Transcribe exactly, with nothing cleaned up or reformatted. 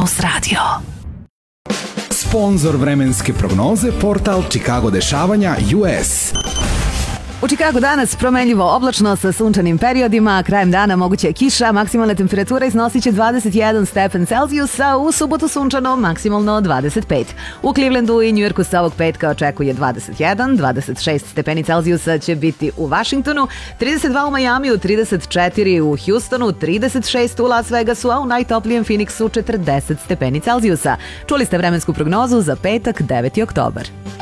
Plus Radio. Sponzor vremenske prognoze, portal Chicago dešavanja U S. U Čikagu danas promenljivo oblačno sa sunčanim periodima, krajem dana moguća je kiša, maksimalna temperatura iznosit će dvadeset jedan stepen Celzijusa, u subotu sunčano, maksimalno dvadeset pet. U Clevelandu i Njujorku se ovog petka očekuje dvadeset jedan, dvadeset šest stepeni Celzijusa će biti u Vašingtonu, trideset dva u Majamiju, trideset četiri u Houstonu, trideset šest u Las Vegasu, a u najtoplijem Phoenixu četrdeset stepeni Celzijusa. Čuli ste vremensku prognozu za petak, deveti oktobar.